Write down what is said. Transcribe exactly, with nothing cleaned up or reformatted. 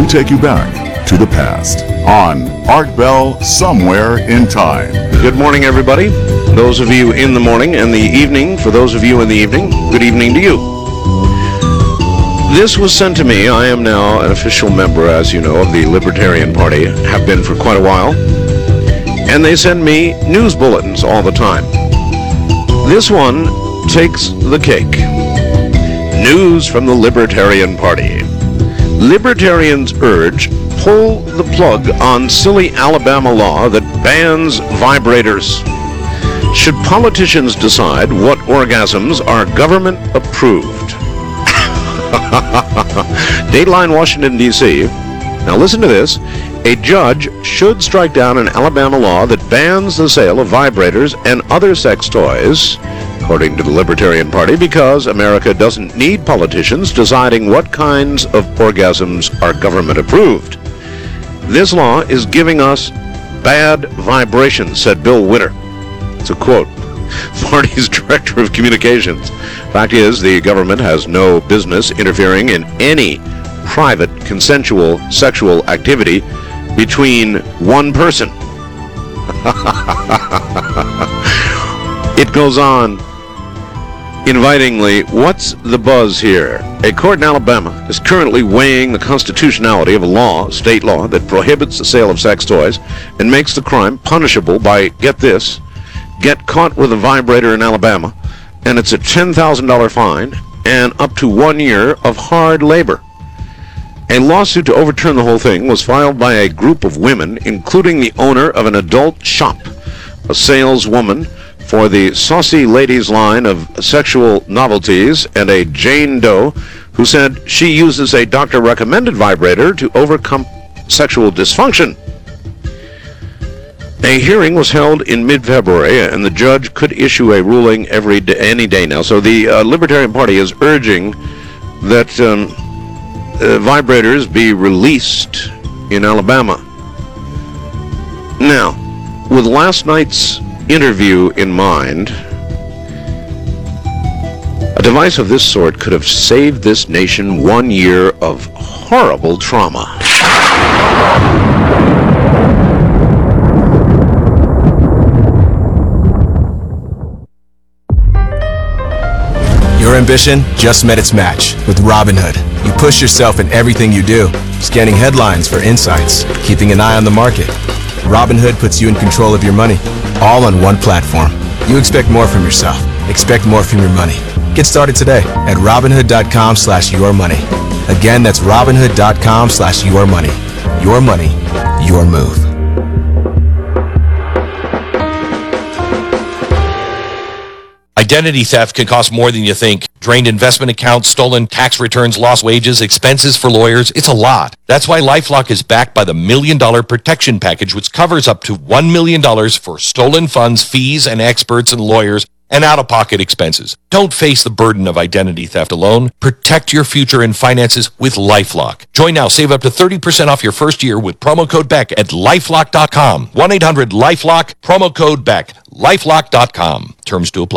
take you back to the past on Art Bell Somewhere in Time. Good morning, everybody. Those of you in the morning and the evening, for those of you in the evening, good evening to you. This was sent to me. I am now an official member, as you know, of the Libertarian Party, have been for quite a while, and they send me news bulletins all the time. This one takes the cake. News from the Libertarian Party. Libertarians urge pull the plug on silly Alabama law that bans vibrators. Should politicians decide what orgasms are government approved? Dateline, Washington, D C Now listen to this. A judge should strike down an Alabama law that bans the sale of vibrators and other sex toys, according to the Libertarian Party, because America doesn't need politicians deciding what kinds of orgasms are government approved. This law is giving us bad vibrations, said Bill Witter. It's a quote. The party's director of communications. Fact is, the government has no business interfering in any private, consensual sexual activity between one person. It goes on invitingly. What's the buzz here? A court in Alabama is currently weighing the constitutionality of a law, state law, that prohibits the sale of sex toys and makes the crime punishable by, get this, get caught with a vibrator in Alabama, and it's a ten thousand dollars fine and up to one year of hard labor. A lawsuit to overturn the whole thing was filed by a group of women, including the owner of an adult shop, a saleswoman for the Saucy Ladies line of sexual novelties, and a Jane Doe who said she uses a doctor-recommended vibrator to overcome sexual dysfunction. A hearing was held in mid-February, and the judge could issue a ruling every day, any day now. So the uh, Libertarian Party is urging that um, uh, vibrators be released in Alabama. Now, with last night's interview in mind, a device of this sort could have saved this nation one year of horrible trauma. Your ambition just met its match with Robinhood. You push yourself in everything you do, scanning headlines for insights, keeping an eye on the market. Robinhood puts you in control of your money, all on one platform. You expect more from yourself. Expect more from your money. Get started today at Robinhood.com slash your money. Again, that's Robinhood.com slash your money. Your money, your move. Identity theft can cost more than you think. Drained investment accounts, stolen tax returns, lost wages, expenses for lawyers. It's a lot. That's why LifeLock is backed by the Million Dollar Protection Package, which covers up to one million dollars for stolen funds, fees, and experts and lawyers, and out-of-pocket expenses. Don't face the burden of identity theft alone. Protect your future and finances with LifeLock. Join now. Save up to thirty percent off your first year with promo code Beck at LifeLock dot com. one eight hundred LifeLock, promo code Beck. LifeLock dot com. Terms to apply.